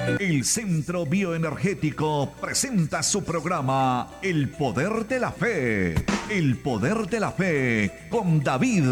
El Centro Bioenergético presenta su programa El Poder de la Fe. El Poder de la Fe con David,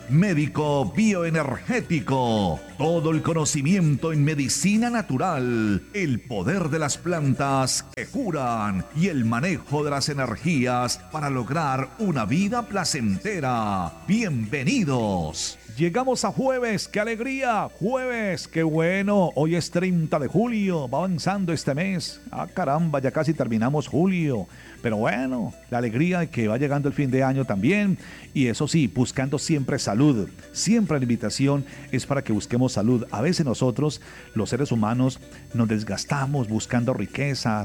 médico bioenergético. Todo el conocimiento en medicina natural, el poder de las plantas que curan y el manejo de las energías para lograr una vida placentera. Bienvenidos. Llegamos a jueves, ¡qué alegría! Jueves, ¡qué bueno! Hoy es 30 de julio, va avanzando este mes. ¡Ah, caramba! Ya casi terminamos julio. Pero bueno, la alegría de que va llegando el fin de año también. Y eso sí, buscando siempre salud. Siempre la invitación es para que busquemos salud. A veces nosotros, los seres humanos, nos desgastamos buscando riqueza,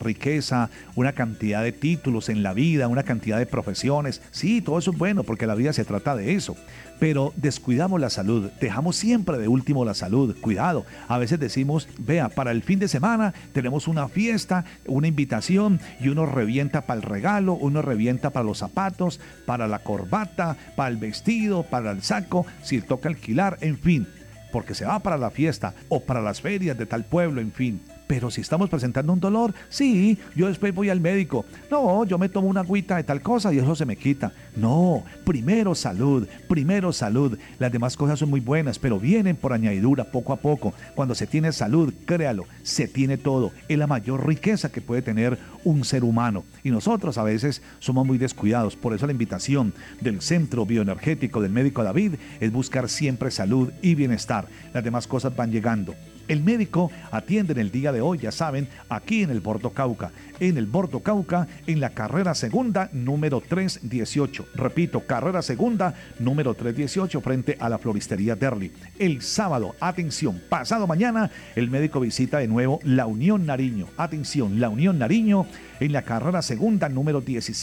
una cantidad de títulos en la vida, una cantidad de profesiones. Sí, todo eso es bueno porque la vida se trata de eso. Pero descuidamos la salud, dejamos siempre de último la salud. Cuidado, a veces decimos, vea, para el fin de semana tenemos una fiesta, una invitación y uno revienta para el regalo, uno revienta para los zapatos, para la corbata, para el vestido, para el saco, si toca alquilar, en fin, porque se va para la fiesta o para las ferias de tal pueblo, en fin. Pero si estamos presentando un dolor, sí, yo después voy al médico. No, yo me tomo una agüita de tal cosa y eso se me quita. No, primero salud, primero salud. Las demás cosas son muy buenas, pero vienen por añadidura, poco a poco. Cuando se tiene salud, créalo, se tiene todo. Es la mayor riqueza que puede tener un ser humano. Y nosotros a veces somos muy descuidados. Por eso la invitación del Centro Bioenergético del Médico David es buscar siempre salud y bienestar. Las demás cosas van llegando. El médico atiende en el día de hoy, ya saben, aquí en el Bordo Cauca. En el Bordo Cauca, en la carrera segunda, número 318. Repito, carrera segunda, número 318, frente a la floristería Derli. El sábado, atención, pasado mañana, el médico visita de nuevo La Unión Nariño. Atención, La Unión Nariño, en la carrera segunda, número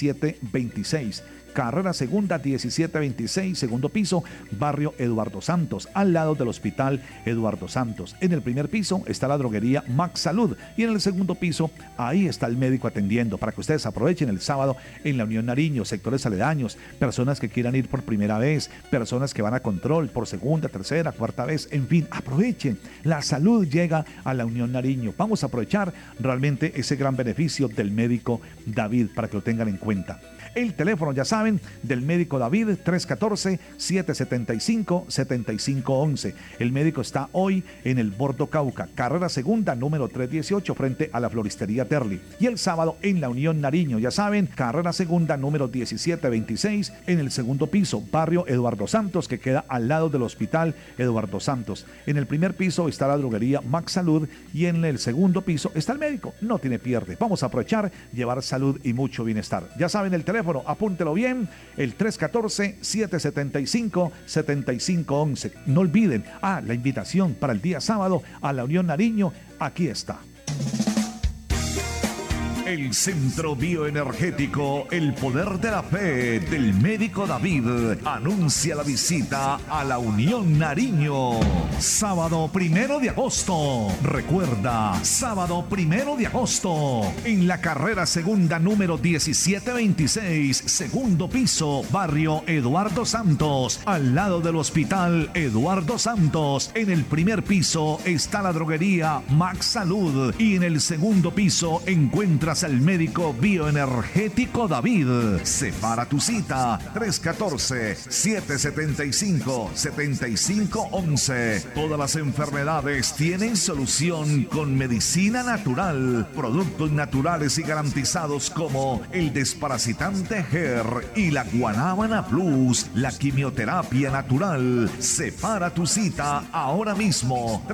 1726. Carrera segunda 1726, segundo piso, barrio Eduardo Santos, al lado del Hospital Eduardo Santos. En el primer piso está la droguería Max Salud y en el segundo piso, ahí está el médico atendiendo para que ustedes aprovechen el sábado en la Unión Nariño, sectores aledaños, personas que quieran ir por primera vez, personas que van a control por segunda, tercera, cuarta vez, en fin, aprovechen. La salud llega a la Unión Nariño. Vamos a aprovechar realmente ese gran beneficio del médico David para que lo tengan en cuenta. El teléfono, ya saben, del médico David, 314-775-7511. El médico está hoy en el Bordo Cauca, carrera segunda, número 318, frente a la floristería Terli. Y el sábado en la Unión Nariño, ya saben, carrera segunda, número 1726, en el segundo piso, barrio Eduardo Santos, que queda al lado del Hospital Eduardo Santos. En el primer piso está la droguería Max Salud y en el segundo piso está el médico. No tiene pierde. Vamos a aprovechar, llevar salud y mucho bienestar. Ya saben el teléfono, apúntelo bien, el 314-775-7511. No olviden, la invitación para el día sábado a la Unión Nariño, aquí está. El Centro Bioenergético El Poder de la Fe del médico David anuncia la visita a la Unión Nariño. Sábado 1 de agosto. Recuerda, sábado 1 de agosto. En la carrera segunda número 1726, segundo piso, barrio Eduardo Santos, al lado del Hospital Eduardo Santos. En el primer piso está la droguería Max Salud y en el segundo piso encuentras al médico bioenergético David. Separa tu cita 314-775-7511. Todas las enfermedades tienen solución con medicina natural, productos naturales y garantizados como el desparasitante GER y la Guanábana Plus, la quimioterapia natural. Separa tu cita ahora mismo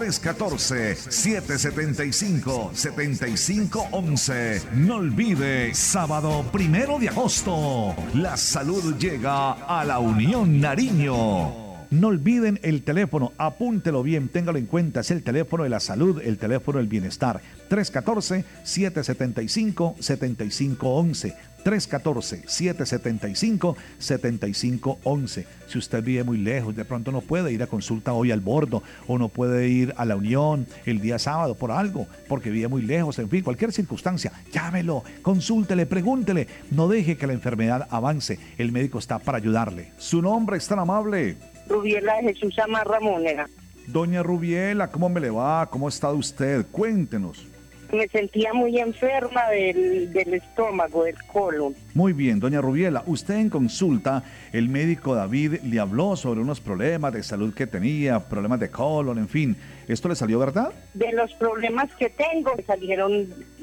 314-775-7511. No olvide, sábado 1 de agosto, la salud llega a la Unión Nariño. No olviden el teléfono, apúntelo bien, téngalo en cuenta, es el teléfono de la salud, el teléfono del bienestar, 314-775-7511. 314-775-7511. Si usted vive muy lejos, de pronto no puede ir a consulta hoy al Bordo o no puede ir a la Unión el día sábado por algo, porque vive muy lejos, en fin, cualquier circunstancia, llámelo, consúltele, pregúntele, no deje que la enfermedad avance, el médico está para ayudarle. Su nombre es tan amable. Rubiela de Jesús Amarra Mónega. Doña Rubiela, ¿cómo me le va? ¿Cómo está usted? Cuéntenos. Me sentía muy enferma del estómago, del colon. Muy bien, doña Rubiela, usted en consulta, el médico David le habló sobre unos problemas de salud que tenía, problemas de colon, en fin. ¿Esto le salió verdad? De los problemas que tengo salieron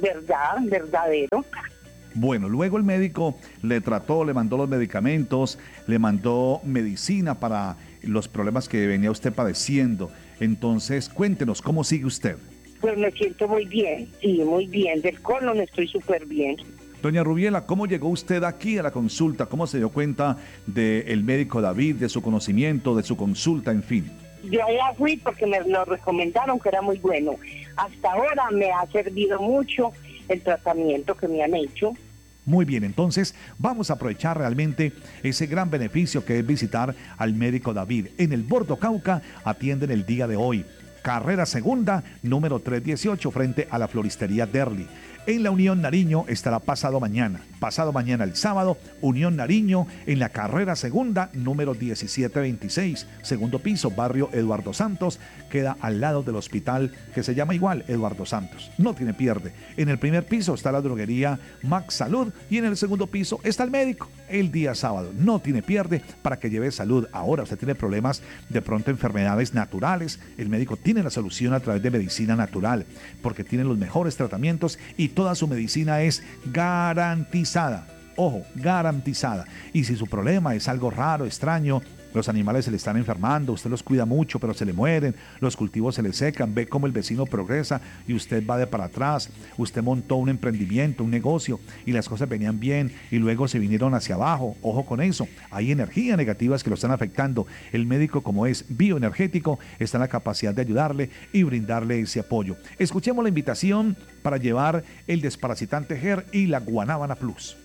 verdadero. Bueno, luego el médico le trató, le mandó los medicamentos, le mandó medicina para los problemas que venía usted padeciendo. Entonces, cuéntenos, ¿cómo sigue usted? Pues me siento muy bien, sí, muy bien. Del colon estoy súper bien. Doña Rubiela, ¿cómo llegó usted aquí a la consulta? ¿Cómo se dio cuenta del médico David, de su conocimiento, de su consulta, en fin? Yo ya fui porque me lo recomendaron que era muy bueno. Hasta ahora me ha servido mucho el tratamiento que me han hecho. Muy bien, entonces vamos a aprovechar realmente ese gran beneficio que es visitar al médico David. En el Bordo Cauca atienden el día de hoy. Carrera Segunda, número 318, frente a la floristería Derli. En la Unión Nariño estará pasado mañana el sábado, Unión Nariño en la Carrera Segunda, número 1726, segundo piso, barrio Eduardo Santos, queda al lado del hospital que se llama igual Eduardo Santos. No tiene pierde. En el primer piso está la droguería Max Salud y en el segundo piso está el médico. El día sábado no tiene pierde para que lleve salud. Ahora usted tiene problemas, de pronto enfermedades naturales, el médico tiene la solución a través de medicina natural, porque tiene los mejores tratamientos y toda su medicina es garantizada. Ojo, garantizada. Y si su problema es algo raro, extraño, los animales se le están enfermando, usted los cuida mucho, pero se le mueren, los cultivos se le secan, ve cómo el vecino progresa y usted va de para atrás, usted montó un emprendimiento, un negocio y las cosas venían bien y luego se vinieron hacia abajo, ojo con eso, hay energías negativas que lo están afectando. El médico, como es bioenergético, está en la capacidad de ayudarle y brindarle ese apoyo. Escuchemos la invitación para llevar el desparasitante GER y la Guanábana Plus.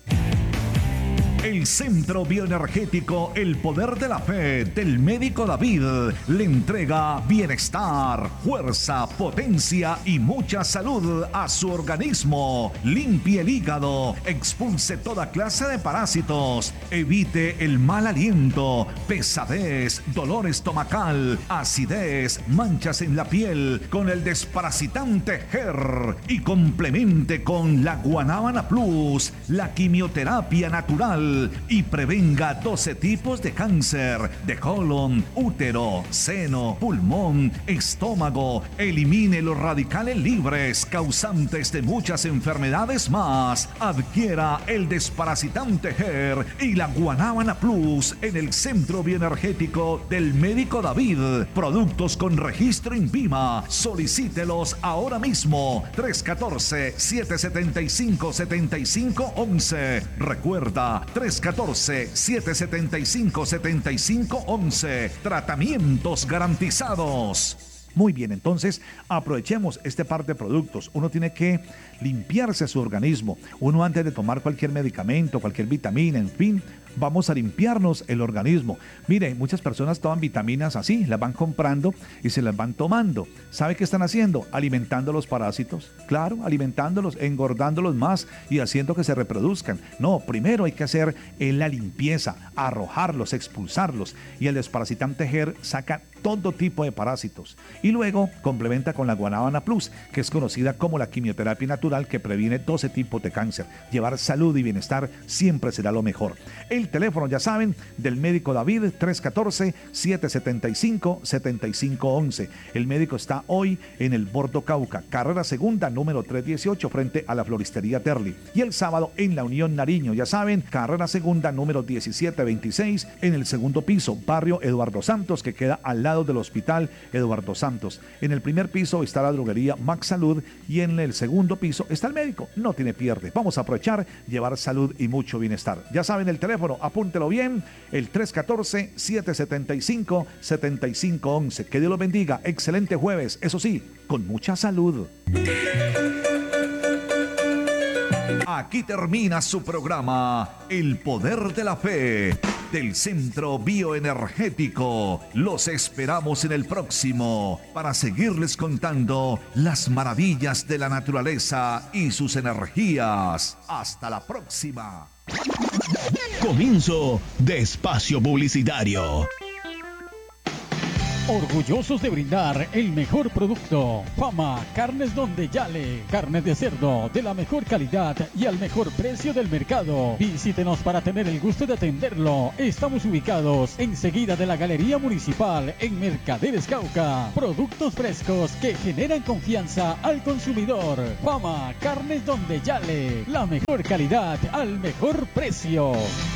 El Centro Bioenergético El Poder de la Fe del médico David le entrega bienestar, fuerza, potencia y mucha salud a su organismo. Limpie el hígado, expulse toda clase de parásitos, evite el mal aliento, pesadez, dolor estomacal, acidez, manchas en la piel con el desparasitante GER y complemente con la Guanábana Plus, la quimioterapia natural y prevenga 12 tipos de cáncer de colon, útero, seno, pulmón, estómago. Elimine los radicales libres causantes de muchas enfermedades más. Adquiera el desparasitante GER y la Guanábana Plus en el Centro Bioenergético del médico David. Productos con registro INVIMA. Solicítelos ahora mismo. 314-775-7511. Recuerda, 314-775-7511. Tratamientos garantizados. Muy bien, entonces aprovechemos este par de productos. Uno tiene que limpiarse su organismo. Uno, antes de tomar cualquier medicamento, cualquier vitamina, en fin, vamos a limpiarnos el organismo. Mire, muchas personas toman vitaminas así, las van comprando y se las van tomando. ¿Sabe qué están haciendo? Alimentando los parásitos. Claro, alimentándolos, engordándolos más y haciendo que se reproduzcan. No, primero hay que hacer la limpieza, arrojarlos, expulsarlos. Y el desparasitante GER saca todo tipo de parásitos. Y luego complementa con la Guanábana Plus, que es conocida como la quimioterapia natural que previene 12 tipos de cáncer. Llevar salud y bienestar siempre será lo mejor. El teléfono, ya saben, del médico David, 314-775-7511. El médico está hoy en el Bordo Cauca, Carrera Segunda, número 318, frente a la floristería Derli. Y el sábado en la Unión Nariño, ya saben, Carrera Segunda, número 1726, en el segundo piso, barrio Eduardo Santos, que queda al lado del hospital Eduardo Santos. En el primer piso está la droguería Max Salud y en el segundo piso está el médico. No tiene pierde. Vamos a aprovechar, llevar salud y mucho bienestar. Ya saben el teléfono, apúntelo bien, el 314-775-7511. Que Dios los bendiga. Excelente jueves, eso sí, con mucha salud. Aquí termina su programa El Poder de la Fe del Centro Bioenergético. Los esperamos en el próximo para seguirles contando las maravillas de la naturaleza y sus energías. Hasta la próxima. Comienzo de espacio publicitario. Orgullosos de brindar el mejor producto. Fama Carnes Donde Yale. Carne de cerdo de la mejor calidad y al mejor precio del mercado. Visítenos para tener el gusto de atenderlo. Estamos ubicados enseguida de la Galería Municipal en Mercaderes Cauca. Productos frescos que generan confianza al consumidor. Fama Carnes Donde Yale. La mejor calidad al mejor precio.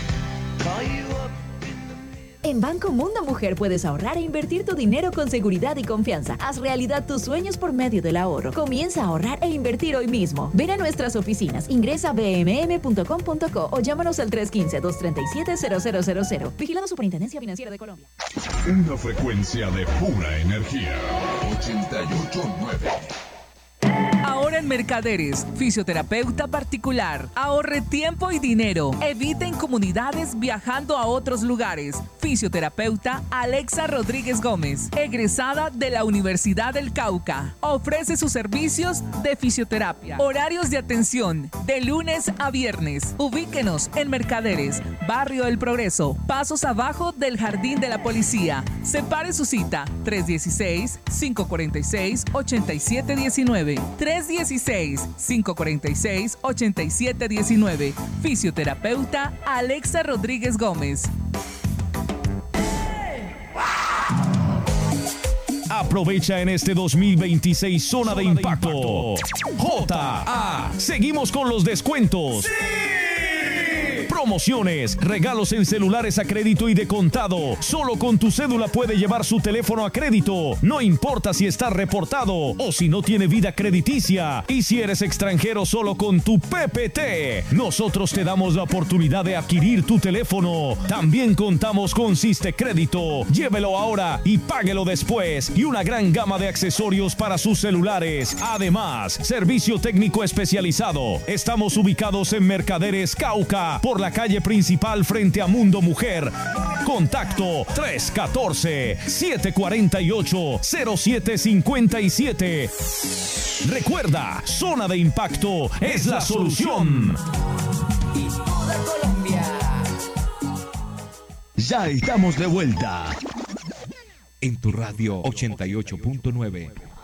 En Banco Mundo Mujer puedes ahorrar e invertir tu dinero con seguridad y confianza. Haz realidad tus sueños por medio del ahorro. Comienza a ahorrar e invertir hoy mismo. Ven a nuestras oficinas, ingresa a bmm.com.co o llámanos al 315-237-0000. Vigilado Superintendencia Financiera de Colombia. Una frecuencia de pura energía. 88.9. Ahora en Mercaderes, fisioterapeuta particular. Ahorre tiempo y dinero. Evite incomodidades viajando a otros lugares. Fisioterapeuta Alexa Rodríguez Gómez, egresada de la Universidad del Cauca. Ofrece sus servicios de fisioterapia. Horarios de atención de lunes a viernes. Ubíquenos en Mercaderes, Barrio El Progreso, pasos abajo del Jardín de la Policía. Separe su cita 316-546-8719. 316-546-8719. Fisioterapeuta Alexa Rodríguez Gómez. Aprovecha en este 2026 Zona de Impacto. JA. Seguimos con los descuentos. ¡Sí! Promociones, regalos en celulares a crédito y de contado. Solo con tu cédula puede llevar su teléfono a crédito. No importa si está reportado o si no tiene vida crediticia. Y si eres extranjero, solo con tu PPT. Nosotros te damos la oportunidad de adquirir tu teléfono. También contamos con Siste Crédito. Llévelo ahora y páguelo después. Y una gran gama de accesorios para sus celulares. Además, servicio técnico especializado. Estamos ubicados en Mercaderes Cauca, por la calle principal frente a Mundo Mujer. Contacto 314-748-0757. Recuerda, Zona de Impacto es la solución. Y toda Colombia. Ya estamos de vuelta en tu radio 88.9.